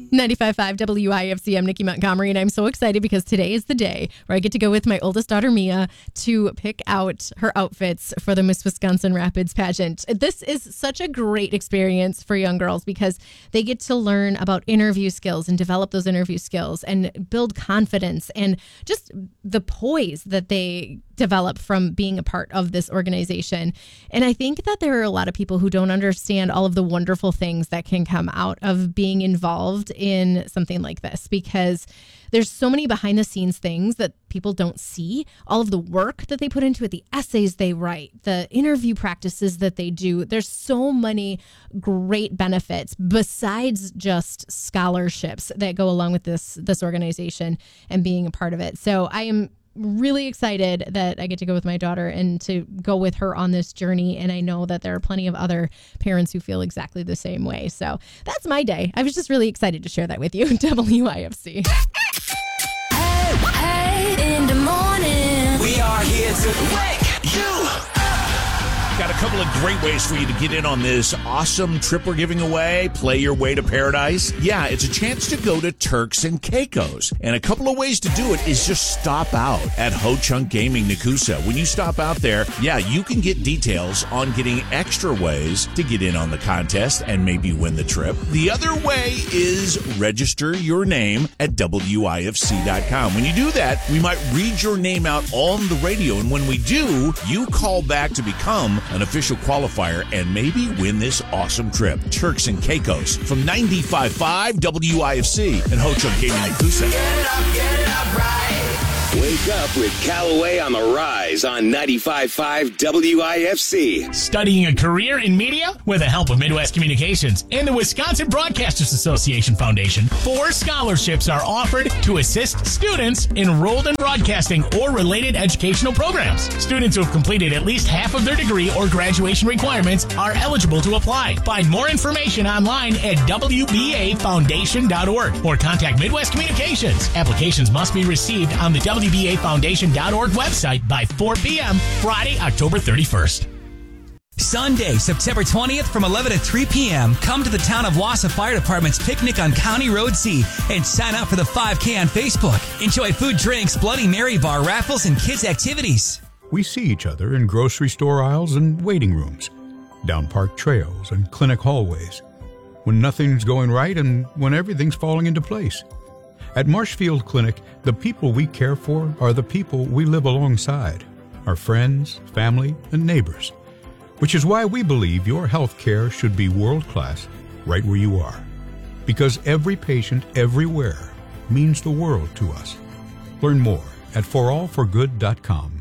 95.5 WIFC, I'm Nikki Montgomery, and I'm so excited because today is the day where I get to go with my oldest daughter, Mia, to pick out her outfits for the Miss Wisconsin Rapids pageant. This is such a great experience for young girls because they get to learn about interview skills and develop those interview skills and build confidence and just the poise that they develop from being a part of this organization. And I think that there are a lot of people who don't understand all of the wonderful things that can come out of being involved in something like this, because there's so many behind the scenes things that people don't see, all of the work that they put into it, the essays they write, the interview practices that they do. There's so many great benefits besides just scholarships that go along with this organization and being a part of it. So I am really excited that I get to go with my daughter and to go with her on this journey. And I know that there are plenty of other parents who feel exactly the same way. So that's my day. I was just really excited to share that with you. WIFC. Hey, in the morning. We are here to wake you up. Got a couple of great ways for you to get in on this awesome trip we're giving away. Play your way to paradise. Yeah, it's a chance to go to Turks and Caicos. And a couple of ways to do it is just stop out at Ho Chunk Gaming Nakusa. When you stop out there, yeah, you can get details on getting extra ways to get in on the contest and maybe win the trip. The other way is register your name at WIFC.com. When you do that, we might read your name out on the radio. And when we do, you call back to become an official qualifier and maybe win this awesome trip. Turks and Caicos from 95.5 WIFC and Ho Chunk Gaming Nakusa. Get it up right. Wake up with Callaway on the Rise on 95.5 WIFC. Studying a career in media? With the help of Midwest Communications and the Wisconsin Broadcasters Association Foundation, 4 scholarships are offered to assist students enrolled in broadcasting or related educational programs. Students who have completed at least half of their degree or graduation requirements are eligible to apply. Find more information online at WBAFoundation.org or contact Midwest Communications. Applications must be received on the WBAFoundation.org website by 4 p.m. Friday, October 31st. Sunday, September 20th from 11 to 3 p.m. Come to the Town of Wausau Fire Department's picnic on County Road C and sign up for the 5K on Facebook. Enjoy food, drinks, Bloody Mary bar, raffles, and kids' activities. We see each other in grocery store aisles and waiting rooms, down park trails and clinic hallways, when nothing's going right and when everything's falling into place. At Marshfield Clinic, the people we care for are the people we live alongside, our friends, family, and neighbors, which is why we believe your health care should be world-class right where you are, because every patient everywhere means the world to us. Learn more at forallforgood.com.